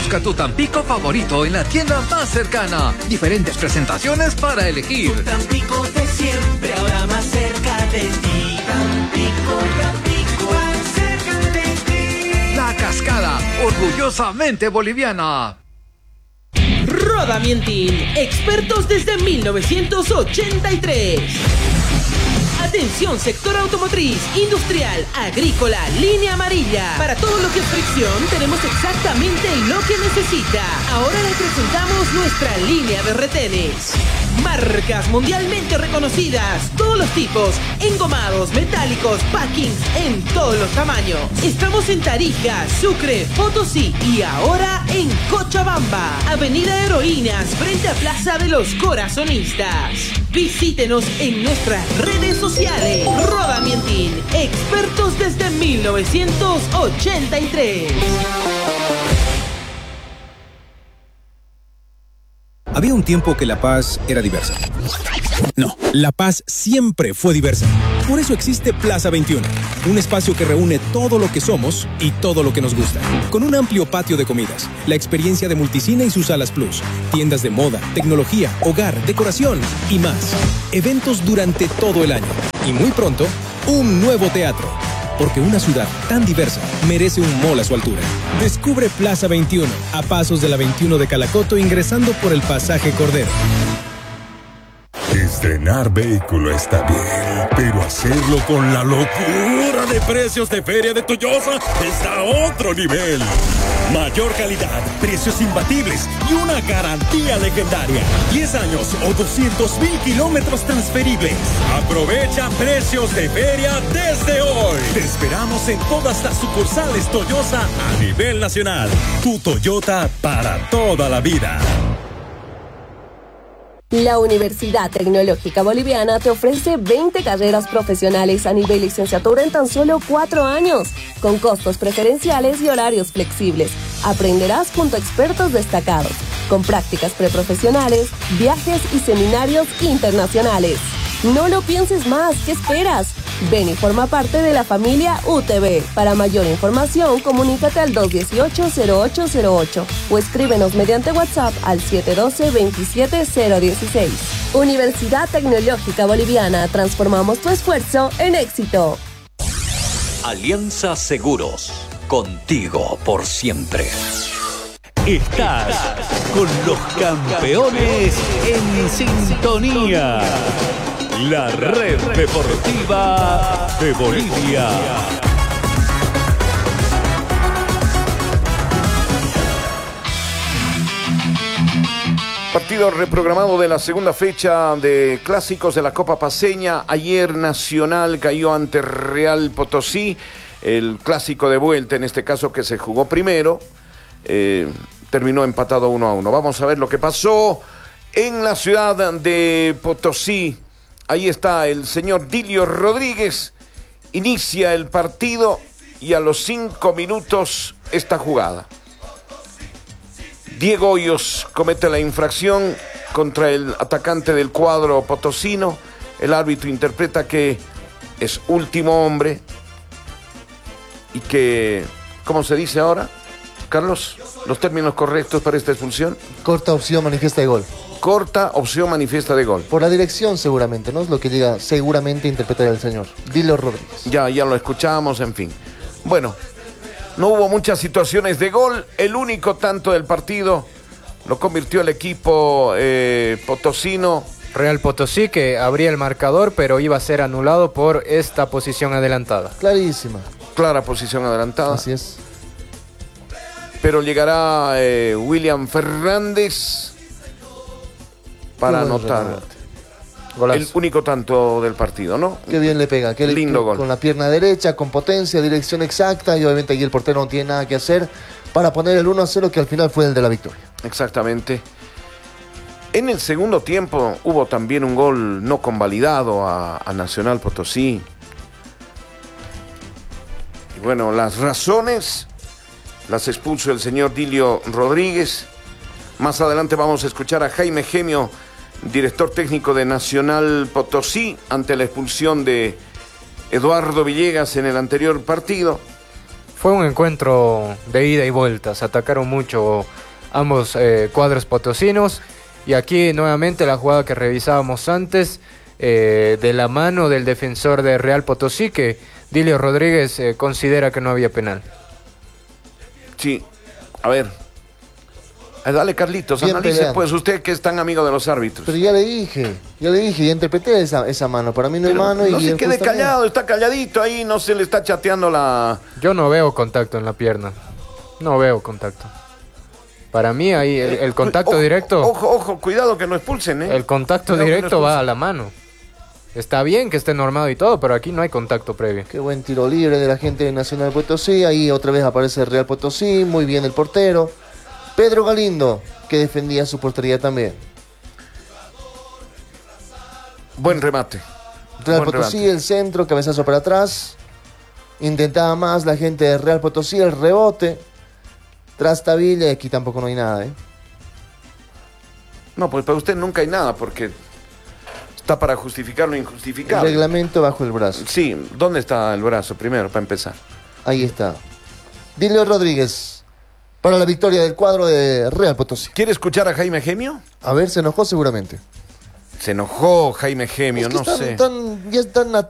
Busca tu Tampico favorito en la tienda más cercana. Diferentes presentaciones para elegir. Tu Tampico de siempre, ahora más cerca de ti. Tampico, Tampico, más cerca de ti. La Cascada, orgullosamente boliviana. Rodamientin, expertos desde 1983. Atención, sector automotriz, industrial, agrícola, línea amarilla. Para todo lo que es fricción, tenemos exactamente lo que necesita. Ahora le presentamos nuestra línea de retenes. Marcas mundialmente reconocidas, todos los tipos, engomados, metálicos, packings en todos los tamaños. Estamos en Tarija, Sucre, Potosí y ahora en Cochabamba, Avenida Heroínas, frente a Plaza de los Corazonistas. Visítenos en nuestras redes sociales. Rodamientin, expertos desde 1983. Había un tiempo que La Paz era diversa. No, La Paz siempre fue diversa. Por eso existe Plaza 21, un espacio que reúne todo lo que somos y todo lo que nos gusta. Con un amplio patio de comidas, la experiencia de Multicine y sus salas Plus, tiendas de moda, tecnología, hogar, decoración y más. Eventos durante todo el año. Y muy pronto, un nuevo teatro. Porque una ciudad tan diversa merece un mall a su altura. Descubre Plaza 21, a pasos de la 21 de Calacoto, ingresando por el pasaje Cordero. Estrenar vehículo está bien, pero hacerlo con la locura de precios de Feria de Toyosa está a otro nivel. Mayor calidad, precios imbatibles y una garantía legendaria. 10 años o 200,000 kilómetros transferibles. Aprovecha precios de feria desde hoy. Te esperamos en todas las sucursales Toyosa a nivel nacional. Tu Toyota para toda la vida. La Universidad Tecnológica Boliviana te ofrece 20 carreras profesionales a nivel licenciatura en tan solo 4 años, con costos preferenciales y horarios flexibles. Aprenderás junto a expertos destacados, con prácticas preprofesionales, viajes y seminarios internacionales. No lo pienses más, ¿qué esperas? Ven y forma parte de la familia UTB. Para mayor información, comunícate al 218-0808 o escríbenos mediante WhatsApp al 712-27016. Universidad Tecnológica Boliviana, transformamos tu esfuerzo en éxito. Alianza Seguros, contigo por siempre. Estás con los campeones en sintonía. La red deportiva de Bolivia. Partido reprogramado de la segunda fecha de clásicos de la Copa Paceña. Ayer Nacional cayó ante Real Potosí. El clásico de vuelta, en este caso que se jugó primero, terminó empatado 1-1. Vamos a ver lo que pasó en la ciudad de Potosí. Ahí está el señor Dilio Rodríguez, inicia el partido y a los 5 minutos esta jugada. Diego Hoyos comete la infracción contra el atacante del cuadro potosino. El árbitro interpreta que es último hombre y que, ¿cómo se dice ahora, Carlos? ¿Los términos correctos para esta expulsión? Corta opción manifiesta de gol. Corta opción manifiesta de gol. Por la dirección seguramente, ¿no? Es lo que llega seguramente a interpretar el señor Dilio Rodríguez. Ya lo escuchamos, en fin. Bueno, no hubo muchas situaciones de gol. El único tanto del partido lo convirtió el equipo potosino. Real Potosí, que abría el marcador, pero iba a ser anulado por esta posición adelantada. Clarísima. Clara posición adelantada. Así es. Pero llegará William Fernández para anotar el único tanto del partido, ¿no? Qué bien le pega, qué lindo gol. Con la pierna derecha, con potencia, dirección exacta, y obviamente aquí el portero no tiene nada que hacer para poner el 1-0, que al final fue el de la victoria. Exactamente. En el segundo tiempo hubo también un gol no convalidado a Nacional Potosí. Y bueno, las razones las expuso el señor Dilio Rodríguez. Más adelante vamos a escuchar a Jaime Gemio, director técnico de Nacional Potosí, ante la expulsión de Eduardo Villegas en el anterior partido. Fue un encuentro de ida y vuelta, se atacaron mucho ambos cuadros potosinos y aquí nuevamente la jugada que revisábamos antes de la mano del defensor de Real Potosí que Dilio Rodríguez considera que no había penal. Sí, a ver. Dale, Carlitos, Bien analice peleado. pues usted que es tan amigo de los árbitros. Pero ya le dije, ya interpreté esa mano. Para mí no hay Pero mano y no se el quede juez también. callado, está calladito ahí, no se le está chateando la... Yo no veo contacto en la pierna, no veo contacto. Para mí ahí el contacto Ojo, directo... Ojo, cuidado que no expulsen, ¿eh? El contacto Cuidado que no directo va expulsen. a la mano. Está bien que esté normado y todo, pero aquí no hay contacto previo. Qué buen tiro libre de la gente de Nacional Potosí. Ahí otra vez aparece el Real Potosí. Muy bien el portero. Pedro Galindo, que defendía su portería también. Buen remate. Real Buen Potosí, remate. el centro, cabezazo para atrás. Intentaba más la gente de Real Potosí, el rebote. Trastabilla, y aquí tampoco no hay nada, ¿eh? No, pues para usted nunca hay nada porque está para justificar lo El injustificable. reglamento bajo el brazo. Sí, ¿dónde está el brazo primero para empezar? Ahí está. Dilio Rodríguez para la victoria del cuadro de Real Potosí. ¿Quiere escuchar a Jaime Gemio? A ver, se enojó seguramente. Se enojó Jaime Gemio, Es que no están- sé. ya están